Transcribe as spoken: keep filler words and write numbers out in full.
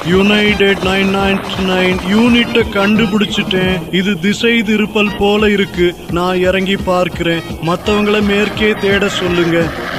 United nine ninety nine யூனிட்ட கண்டுபிடிச்சிட்டேன். இது திசை திருப்பல் போல இருக்கு. நான் இறங்கி பார்க்கிறேன். மத்தவங்கள மேற்கே தேட சொல்லுங்க.